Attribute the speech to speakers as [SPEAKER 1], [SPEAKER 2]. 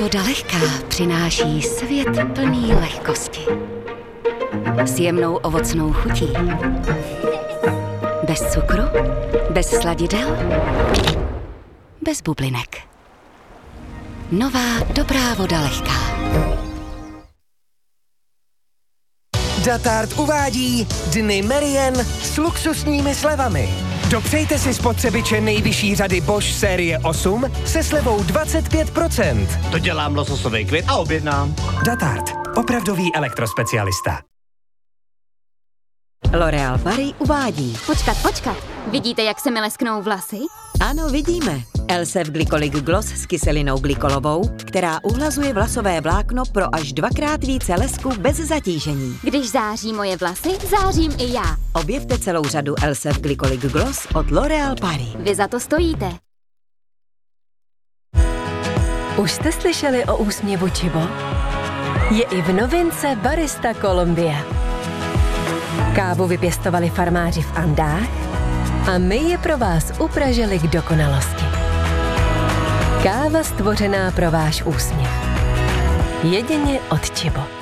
[SPEAKER 1] voda lehká přináší svět plný lehkosti. S jemnou ovocnou chutí. Bez cukru, bez sladidel, bez bublinek. Nová dobrá voda lehká.
[SPEAKER 2] Datart uvádí Dny Merian s luxusními slevami. Dopřejte si spotřebiče nejvyšší řady Bosch série 8 se slevou 25%.
[SPEAKER 3] Dodělám lososový kvit a objednám.
[SPEAKER 2] Datart. Opravdový elektrospecialista.
[SPEAKER 4] L'Oréal Paris uvádí.
[SPEAKER 5] Počkat. Vidíte, jak se mi lesknou vlasy?
[SPEAKER 4] Ano, vidíme. Elsef Glycolic Gloss s kyselinou glykolovou, která uhlazuje vlasové vlákno pro až 2x více lesku bez zatížení.
[SPEAKER 5] Když září moje vlasy, zářím i já.
[SPEAKER 4] Objevte celou řadu Elsef Glycolic Gloss od L'Oréal Paris.
[SPEAKER 5] Vy za to stojíte.
[SPEAKER 6] Už jste slyšeli o úsměvu Chibo? Je i v novince Barista Colombia. Kávu vypěstovali farmáři v Andách a my je pro vás upražili k dokonalosti. Káva stvořená pro váš úsměv. Jedině od Chibo.